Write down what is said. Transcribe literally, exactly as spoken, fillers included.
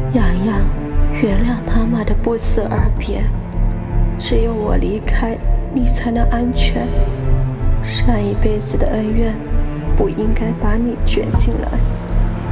洋洋，原谅妈妈的不辞而别，只有我离开，你才能安全。上一辈子的恩怨，不应该把你卷进来。